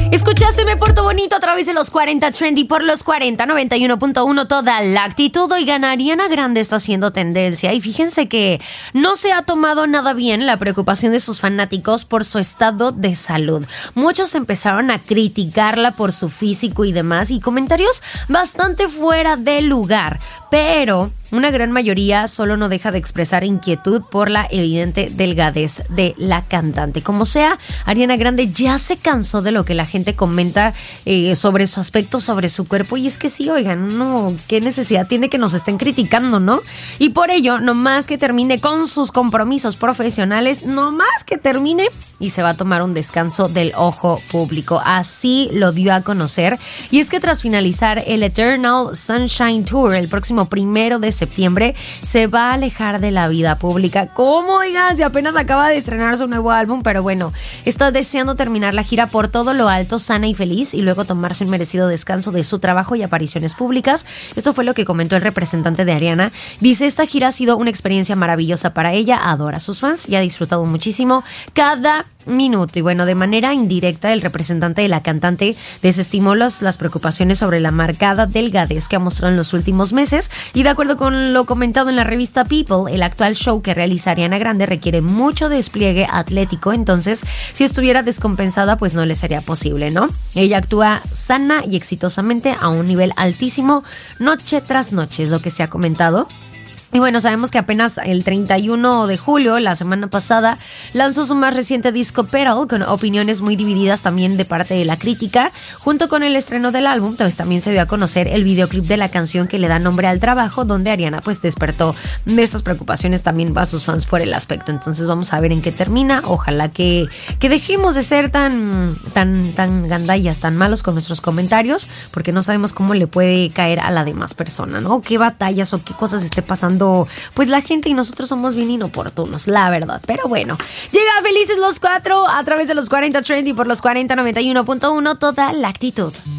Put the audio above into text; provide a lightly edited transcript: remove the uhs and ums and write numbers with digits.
Escuchaste Me Porto Bonito a través de los 40 Trendy por los 40, 91.1 toda la actitud. Oigan, Ariana Grande está haciendo tendencia y fíjense que no se ha tomado nada bien la preocupación de sus fanáticos por su estado de salud. Muchos empezaron a criticarla por su físico y demás y comentarios bastante fuera de lugar, pero una gran mayoría solo no deja de expresar inquietud por la evidente delgadez de la cantante. Como sea, Ariana Grande ya se cansó de lo que la gente comenta sobre su aspecto, sobre su cuerpo. Y es que sí, oigan, no, qué necesidad tiene que nos estén criticando, ¿no? Y por ello, nomás que termine con sus compromisos profesionales, nomás que termine y se va a tomar un descanso del ojo público. Así lo dio a conocer. Y es que tras finalizar el Eternal Sunshine Tour el próximo 1 de septiembre, se va a alejar de la vida pública. ¿Cómo, oigan? Si apenas acaba de estrenar su nuevo álbum, pero bueno, está deseando terminar la gira por todo lo alto, sana y feliz, y luego tomarse un merecido descanso de su trabajo y apariciones públicas. Esto fue lo que comentó el representante de Ariana. Dice, esta gira ha sido una experiencia maravillosa para ella, adora a sus fans y ha disfrutado muchísimo cada minuto. Y bueno, de manera indirecta, el representante de la cantante desestimó las preocupaciones sobre la marcada delgadez que ha mostrado en los últimos meses, y de acuerdo con lo comentado en la revista People, el actual show que realiza Ariana Grande requiere mucho despliegue atlético, entonces si estuviera descompensada pues no le sería posible, ¿no? Ella actúa sana y exitosamente a un nivel altísimo noche tras noche, es lo que se ha comentado. Y bueno, sabemos que apenas el 31 de julio, la semana pasada, lanzó su más reciente disco Petal, con opiniones muy divididas también de parte de la crítica. Junto con el estreno del álbum, pues también se dio a conocer el videoclip de la canción que le da nombre al trabajo, donde Ariana pues despertó de estas preocupaciones también a sus fans por el aspecto. Entonces vamos a ver en qué termina. Ojalá que dejemos de ser tan gandallas, tan malos con nuestros comentarios, porque no sabemos cómo le puede caer a la demás persona, ¿no? Qué batallas o qué cosas esté pasando pues la gente, y nosotros somos bien inoportunos, la verdad. Pero bueno, llega Felices los 4 a través de los 40 Trendy por los 40, 91.1 toda la actitud.